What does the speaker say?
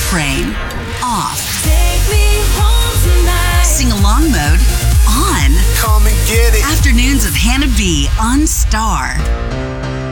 Train off. Take me home tonight. Sing-along mode on. Come and get it. Afternoons of Hannah B on Star.